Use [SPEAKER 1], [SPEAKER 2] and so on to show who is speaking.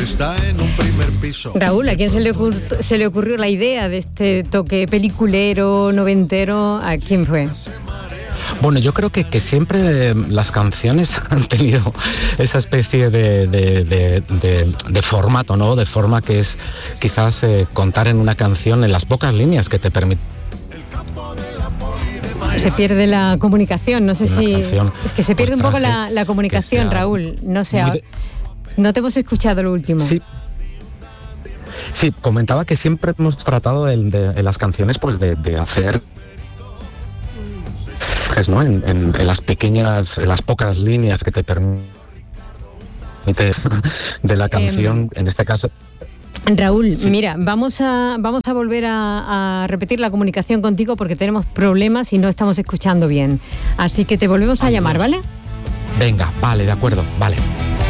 [SPEAKER 1] está en un primer piso.
[SPEAKER 2] Raúl, ¿a quién se le ocurrió la idea de este toque peliculero, noventero? ¿A quién fue?
[SPEAKER 3] Bueno, yo creo que siempre las canciones han tenido esa especie de formato, ¿no? De forma que es quizás contar en una canción en las pocas líneas que te permiten.
[SPEAKER 2] Se pierde la comunicación, no sé si...
[SPEAKER 3] Canción,
[SPEAKER 2] es que se pierde un poco la comunicación, Raúl. No sé, no te hemos escuchado lo último.
[SPEAKER 3] Sí, comentaba que siempre hemos tratado en las canciones pues de hacer... ¿no? En las pequeñas, en las pocas líneas que te permite de la canción, en este caso.
[SPEAKER 2] Raúl, mira, vamos a volver a repetir la comunicación contigo porque tenemos problemas y no estamos escuchando bien. Así que te volvemos a llamar, ¿vale?
[SPEAKER 3] Venga, vale, de acuerdo, vale.